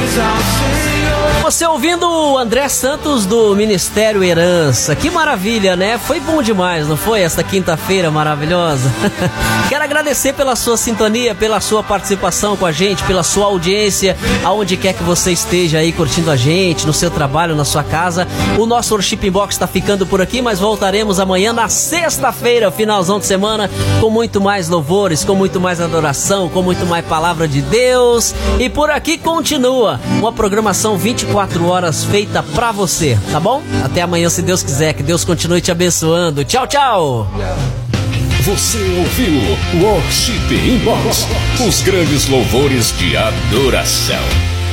Você ouvindo o André Santos do Ministério Herança. Que maravilha, né? Foi bom demais, não foi? Esta quinta-feira maravilhosa. Quero agradecer pela sua sintonia, pela sua participação com a gente, pela sua audiência, aonde quer que você esteja aí curtindo a gente, no seu trabalho, na sua casa. O nosso Worship Box está ficando por aqui, mas voltaremos amanhã na sexta-feira, finalzão de semana, com muito mais louvores, com muito mais adoração, com muito mais palavra de Deus. E por aqui continua uma programação 24 horas feita pra você, tá bom? Até amanhã, se Deus quiser. Que Deus continue te abençoando. Tchau, tchau! Você ouviu Worship Box, os grandes louvores de adoração.